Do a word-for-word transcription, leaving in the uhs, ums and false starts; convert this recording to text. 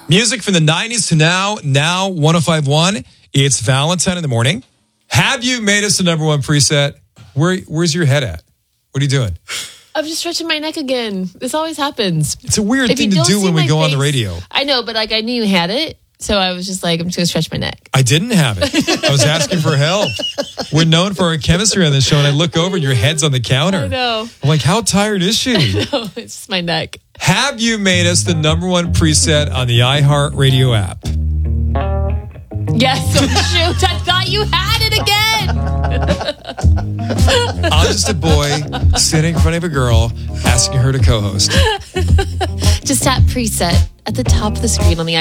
Music from the nineties to now, now one oh five point one. It's Valentine in the morning. Have you made us the number one preset? Where, where's your head at? What are you doing? I'm just stretching my neck again. This always happens. It's a weird If thing you to don't do see when we my go on the face- radio. I know, but like I knew you had it. So I was just like, I'm just going to stretch my neck. I didn't have it. I was asking for help. We're known for our chemistry on this show, and I look over and your head's on the counter. I know. I'm like, how tired is she? No, it's just my neck. Have you made us the number one preset on the iHeartRadio app? Yes, oh shoot. I thought you had it again. I'm just a boy sitting in front of a girl asking her to co-host. Just tap preset at the top of the screen on the